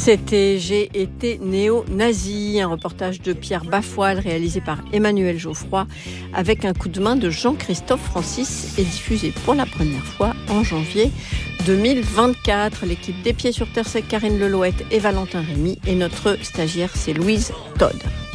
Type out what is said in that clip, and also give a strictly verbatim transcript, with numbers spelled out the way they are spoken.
C'était J'ai été néo-nazi, un reportage de Pierre Bafoile réalisé par Emmanuel Geoffroy avec un coup de main de Jean-Christophe Francis et diffusé pour la première fois en janvier deux mille vingt-quatre. L'équipe des Pieds sur Terre, c'est Karine Lelouette et Valentin Rémy et notre stagiaire, c'est Louise Todd.